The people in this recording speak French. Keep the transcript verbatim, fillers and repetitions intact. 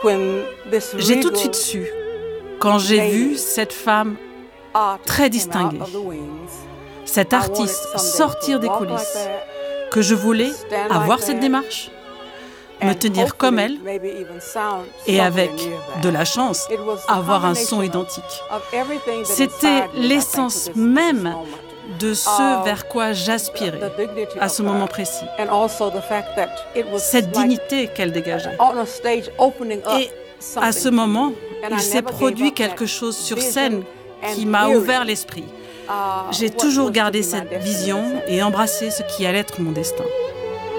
J'ai tout de suite su, quand j'ai vu cette femme très distinguée, cet artiste sortir des coulisses, que je voulais avoir cette démarche, me tenir comme elle et avec de la chance, avoir un son identique. C'était l'essence même de ce vers quoi j'aspirais à ce moment précis. Cette dignité qu'elle dégageait. Et à ce moment, il s'est produit quelque chose sur scène qui m'a ouvert l'esprit. J'ai toujours gardé cette vision et embrassé ce qui allait être mon destin.